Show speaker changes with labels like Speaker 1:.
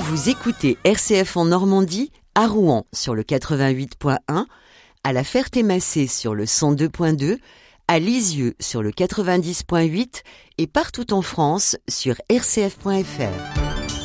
Speaker 1: Vous écoutez RCF en Normandie, à Rouen sur le 88.1, à La Ferté-Macé sur le 102.2, à Lisieux sur le 90.8 et partout en France sur rcf.fr.